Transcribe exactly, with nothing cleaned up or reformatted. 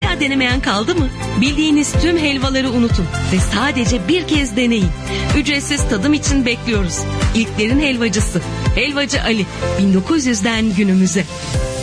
Hala denemeyen kaldı mı? Bildiğiniz tüm helvaları unutun ve sadece bir kez deneyin. Ücretsiz tadım için bekliyoruz. İlklerin helvacısı Helvacı Ali, bin dokuz yüzden günümüze.